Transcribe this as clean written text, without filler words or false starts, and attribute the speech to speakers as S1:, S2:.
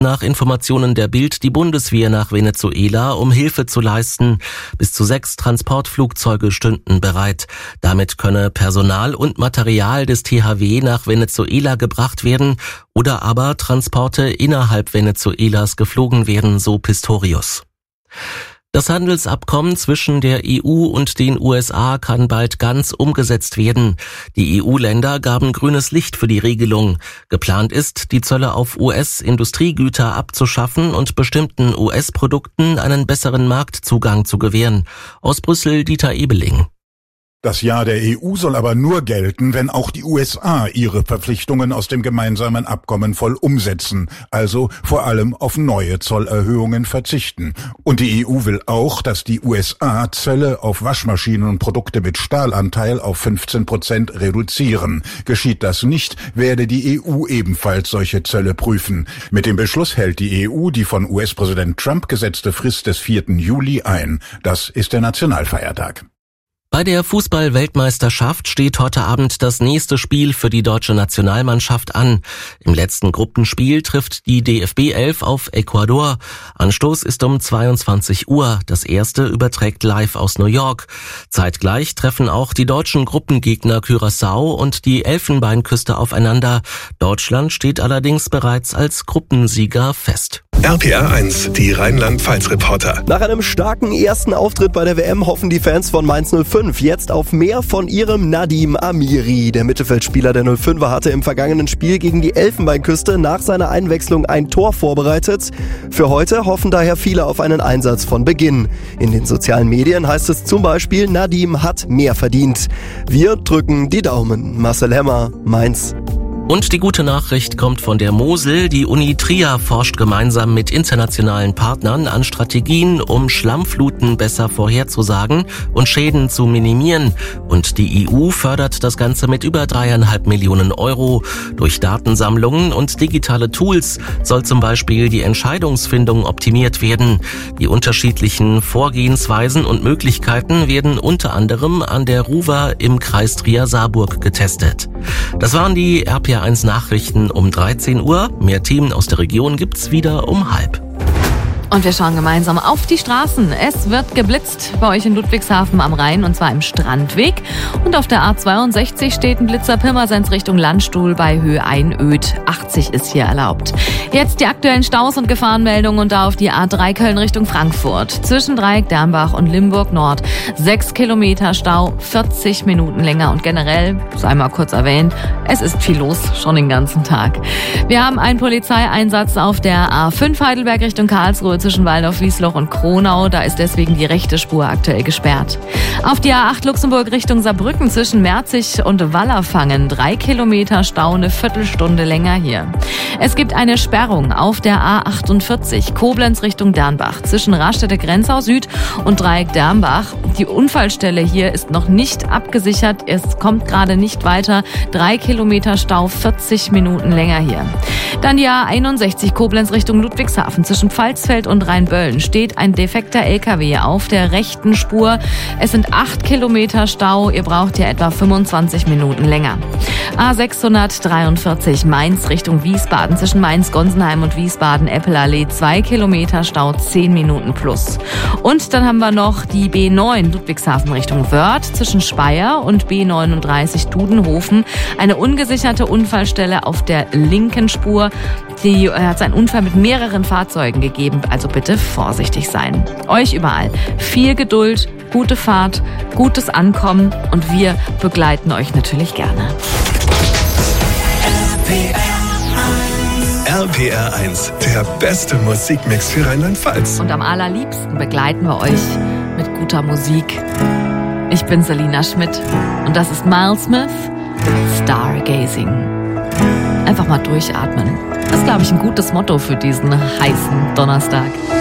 S1: nach Informationen der Bild die Bundeswehr nach Venezuela, um Hilfe zu leisten. Bis zu 6 Transportflugzeuge stünden bereit. Damit könne Personal und Material des THW nach Venezuela gebracht werden oder aber Transporte innerhalb Venezuelas geflogen werden, so Pistorius. Das Handelsabkommen zwischen der EU und den USA kann bald ganz umgesetzt werden. Die EU-Länder gaben grünes Licht für die Regelung. Geplant ist, die Zölle auf US-Industriegüter abzuschaffen und bestimmten US-Produkten einen besseren Marktzugang zu gewähren. Aus Brüssel Dieter Ebeling.
S2: Das Ja der EU soll aber nur gelten, wenn auch die USA ihre Verpflichtungen aus dem gemeinsamen Abkommen voll umsetzen, also vor allem auf neue Zollerhöhungen verzichten. Und die EU will auch, dass die USA Zölle auf Waschmaschinen und Produkte mit Stahlanteil auf 15% reduzieren. Geschieht das nicht, werde die EU ebenfalls solche Zölle prüfen. Mit dem Beschluss hält die EU die von US-Präsident Trump gesetzte Frist des 4. Juli ein. Das ist der Nationalfeiertag.
S1: Bei der Fußball-Weltmeisterschaft steht heute Abend das nächste Spiel für die deutsche Nationalmannschaft an. Im letzten Gruppenspiel trifft die DFB 11 auf Ecuador. Anstoß ist um 22 Uhr. Das erste überträgt live aus New York. Zeitgleich treffen auch die deutschen Gruppengegner Curaçao und die Elfenbeinküste aufeinander. Deutschland steht allerdings bereits als Gruppensieger fest.
S3: RPR 1, die Rheinland-Pfalz-Reporter.
S4: Nach einem starken ersten Auftritt bei der WM hoffen die Fans von Mainz 05 jetzt auf mehr von ihrem Nadim Amiri. Der Mittelfeldspieler der 05er hatte im vergangenen Spiel gegen die Elfenbeinküste nach seiner Einwechslung ein Tor vorbereitet. Für heute hoffen daher viele auf einen Einsatz von Beginn. In den sozialen Medien heißt es zum Beispiel, Nadim hat mehr verdient. Wir drücken die Daumen. Marcel Hemmer, Mainz.
S1: Und die gute Nachricht kommt von der Mosel. Die Uni Trier forscht gemeinsam mit internationalen Partnern an Strategien, um Schlammfluten besser vorherzusagen und Schäden zu minimieren. Und die EU fördert das Ganze mit über 3,5 Millionen Euro. Durch Datensammlungen und digitale Tools soll zum Beispiel die Entscheidungsfindung optimiert werden. Die unterschiedlichen Vorgehensweisen und Möglichkeiten werden unter anderem an der RUWA im Kreis Trier-Saarburg getestet. Das waren die RPR 1 Nachrichten um 13 Uhr. Mehr Themen aus der Region gibt's wieder um 12:30.
S5: Und wir schauen gemeinsam auf die Straßen. Es wird geblitzt bei euch in Ludwigshafen am Rhein, und zwar im Strandweg. Und auf der A62 steht ein Blitzer Pirmasens Richtung Landstuhl bei Höhe Einöd. 80 ist hier erlaubt. Jetzt die aktuellen Staus und Gefahrenmeldungen und da auf die A3 Köln Richtung Frankfurt. Zwischen Dreieck, Dernbach und Limburg Nord. 6 Kilometer Stau, 40 Minuten länger. Und generell, sei mal kurz erwähnt, es ist viel los, schon den ganzen Tag. Wir haben einen Polizeieinsatz auf der A5 Heidelberg Richtung Karlsruhe zwischen Waldorf-Wiesloch und Kronau. Da ist deswegen die rechte Spur aktuell gesperrt. Auf die A8 Luxemburg Richtung Saarbrücken zwischen Merzig und Wallerfangen. 3 Kilometer Stau, eine Viertelstunde länger hier. Es gibt eine Sperrung auf der A48 Koblenz Richtung Dernbach zwischen Raststätte Grenzau Süd und Dreieck Dernbach. Die Unfallstelle hier ist noch nicht abgesichert. Es kommt gerade nicht weiter. 3 Kilometer Stau, 40 Minuten länger hier. Dann die A61 Koblenz Richtung Ludwigshafen zwischen Pfalzfeld und Rheinböllen steht ein defekter LKW auf der rechten Spur. Es sind 8 Kilometer Stau. Ihr braucht hier etwa 25 Minuten länger. A643 Mainz Richtung Wiesbaden zwischen Mainz-Gonsenheim und Wiesbaden-Eppelallee. 2 Kilometer Stau, 10 Minuten plus. Und dann haben wir noch die B9 Ludwigshafen Richtung Wörth zwischen Speyer und B39 Dudenhofen. Eine ungesicherte Unfallstelle auf der linken Spur. Die hat einen Unfall mit mehreren Fahrzeugen gegeben, also bitte vorsichtig sein. Euch überall viel Geduld, gute Fahrt, gutes Ankommen und wir begleiten euch natürlich gerne.
S3: RPR 1, der beste Musikmix für Rheinland-Pfalz.
S5: Und am allerliebsten begleiten wir euch mit guter Musik. Ich bin Selina Schmidt und das ist Miles Smith, Stargazing. Einfach mal durchatmen. Das ist, glaube ich, ein gutes Motto für diesen heißen Donnerstag.